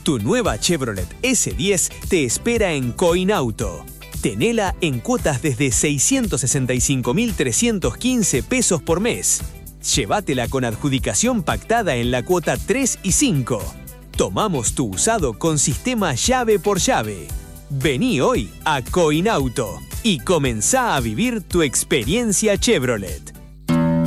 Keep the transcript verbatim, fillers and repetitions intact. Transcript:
Tu nueva Chevrolet ese diez te espera en Coinauto. Tenela en cuotas desde seiscientos sesenta y cinco mil trescientos quince pesos por mes. Llévatela con adjudicación pactada en la cuota tres y cinco. Tomamos tu usado con sistema llave por llave. Vení hoy a Coinauto y comenzá a vivir tu experiencia Chevrolet.